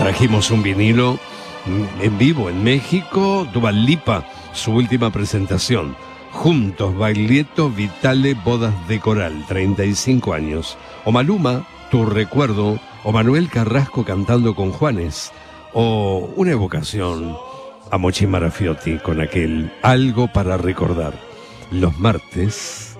Trajimos un vinilo en vivo en México, Dua Lipa, su última presentación. Juntos, Baglietto, Vitale, Bodas de Coral, 35 años. O Maluma, Tu Recuerdo, o Manuel Carrasco cantando con Juanes. O una evocación a Mochi Marafiotti con aquel Algo para Recordar. Los martes